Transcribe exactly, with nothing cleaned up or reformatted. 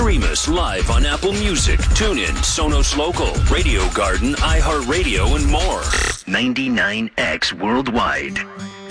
Stream us live on Apple Music, TuneIn, Sonos Local, Radio Garden, iHeartRadio, and more. ninety-nine X Worldwide.